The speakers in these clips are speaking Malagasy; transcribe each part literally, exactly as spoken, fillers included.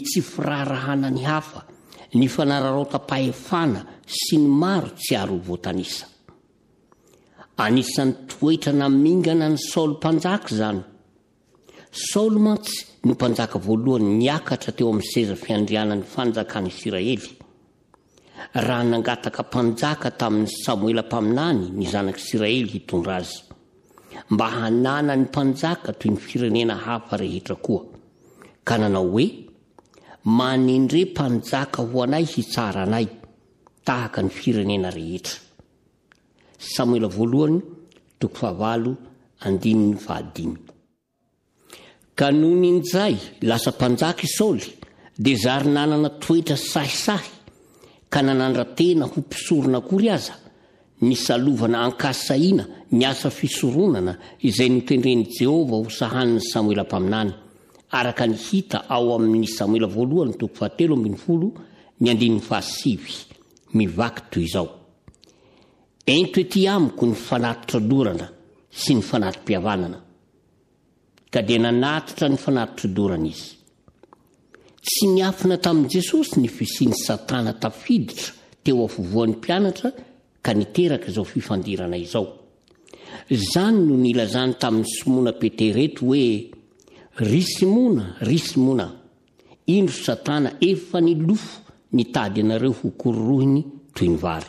tsy firarahana ny hafa, ny fanararaota-pahefana sy ny maro tsy aro voatanisa. Anisan'ny toetra namingana ny Saoly mpanjaka zany. Saoly mantsy no mpanjaka voalohany niakatra teo amin'ny seza fiandrianan'ny fanjakana Israely. Raha nangataka mpanjaka tamin'ny Samoela mpaminany ny zanak'Israely hitondra azy, mba hanana ny mpanjaka toy ny firenena hafa rehetra koa, ka nanao hoe manendre mpanjaka ho anay hitsara anay tahaka ny firenena rehetra. Samoela voalohany toko fahavalo andininy fahadimy. Ka noho ninjay lasa mpanjaka i Saoly, dia zary nanana toetra sahisahy ka nanandra-tena ho mpisorona akory aza, ny salovana ankasaina ny asa fisoronana izay notendreny Jehova ho sahanin'ny Samoela mpaminany, araka ny hita ao amin'ny Samoela voalohany toko fahatelo ambin'ny folo ny andininy fahasivy, mivaky toy izao: ento ety amiko ny fanatitra dorana sy ny fanatim-pihavanana. Ka dia nanatitra ny fanatitra dorana izy. Tsy niafina tamin'i Jesosy ny fisian'ny Satana tafiditra teo afovoan'ny mpianatra ka niteraka izao fifandirana izao. Zany no nilazany tamin'ny Simona Petereto hoe: ry Simona, ry Simona, indro Satana efa nilofo nitady anareo ho kororohiny toy ny vary.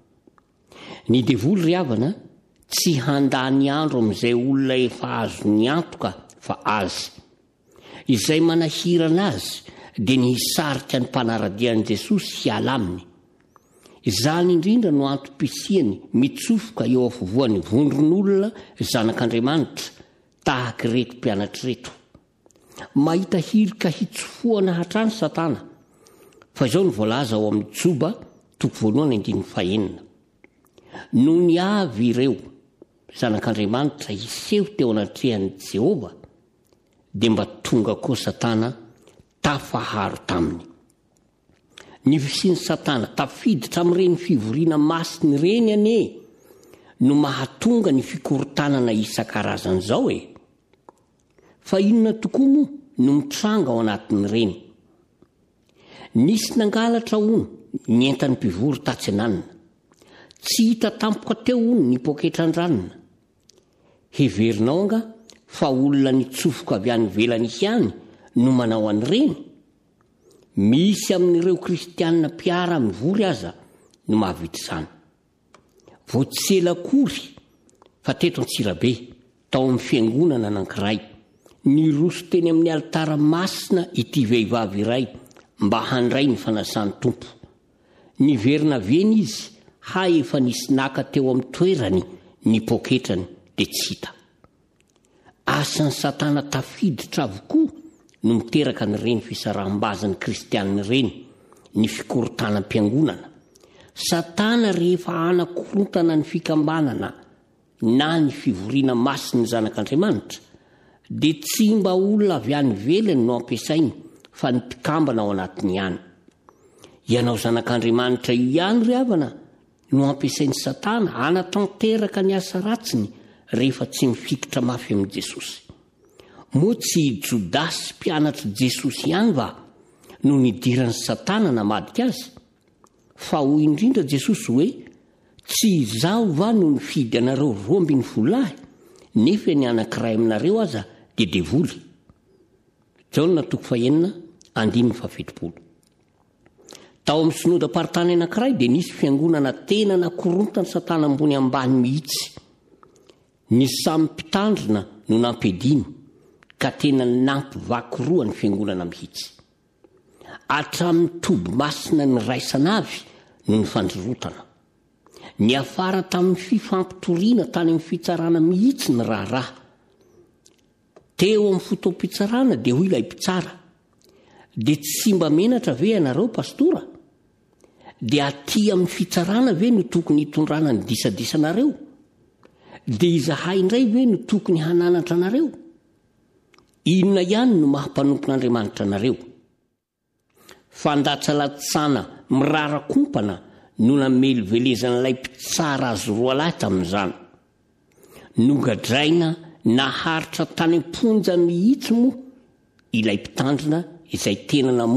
Ny devoly ry havana tsy handany andro amin'izay olona efa azo ny antoka fa azy. Izay manahirana azy dia ny hisarika ny mpanaradian'i Jesosy hiala aminy. Izany indrindra no antom-pisiany mitsofoka eo afovoan'ny vondron'olona zanak'Andriamanitra tahaka reto mpianatra reto. Mahita hirika hitsofoana hatrany Satana. Fa izao ny voalaza ao amin'ny Joba toko voalohany andininy fahaenina. Noho ny avy ireo zanak'Andriamanitra hiseho teo anatrehan'i Jehova, dia mba tonga koa Satana tafaharo taminy. Ny fisian'ny Satana tafiditra amin'ireny fivoriana masiny ireny ane no mahatonga ny fikorotanana isan-karazany izao e. Fa inona tokoa moa no mitranga ao anatin'ireny? Nisy nangalatra hono ny entan'ny mpivory tatsenanina. Tsy hita tampoka teo hono ny poketra andranina. Heverinao anga fa olona nitsofoka avy any ivelany ihany no manao an'ireny? Misy amin'ireo kristianina mpiara mivory aza no mahavita izany. Vao tsy ela akory fa teto Antsirabe, tao amin'ny fiangonana anankiray, niroso teny amin'ny alitara masina ity vehivavy iray mba handray ny fanasan'ny Tompo. Niverina veny izy, hay efa nisy naka teo amin'ny toerany ny poketrany dia tsy hita. Asan'ny Satana tafiditra avokoa no miteraka n'ireny fisaraham-bazan'ny kristianina ireny, ny fikorotanam-piangonana. Satana rehefa anakorotana ny fikambanana na ny fivoriana masiny zanak'Andriamanitra, dia tsy mba olona avy any ivelany no ampiasainy fa ny mpikambana ao anatiny ihany. Ianao zanak'Andriamanitra ihany ry havana no ampiasain'ny Satana anatanteraka ny asa ratsiny rehefa tsy mifikitra mafy amin'i Jesosy. Moa tsy Jodasy mpianatra Jesosy ihany va no nidiran'ny Satana namadika azy? Fa hoy indrindra Jesosy hoe: tsy izaho va no nifidy anareo roa ambin'ny folo lahy, nefa ny anankiray aminareo aza dia devoly. Jaona toko fahaenina andininy fahafitopolo. Tao amin'ny synodam-paritany anankiray dia nisy fiangonana tena nakorontany Satana ambony ambany mihitsy. Ny samy mpitandrina no nampediny ka tena nampivaky roa ny fiangonana mihitsy. Hatramin'ny toby masina ny raisanavy no ny fandrorotana. Ny afara tamin'ny fifampitoriana tany amin'ny fitsarana mihitsy ny raharaha. Teo amin'ny fotoam-pitsarana dia hoy ilay mpitsara: dia tsy mba menatra ve ianareo pastora? Dia aty amin'ny fitsarana ve no tokony hitondrana ny disadisanareo? Dia izahay indray ve no tokony hananatra anareo? Inona ihany no mahampanopin'Andriamanitra anareo? Fandatsalatsana mirara-kompana no namelivelezan'ilay mpitsara azy roa lahy tamin'izany. Nogadraina naharitra tany am-ponja mihitsy moa ilay mpitandrina izay tena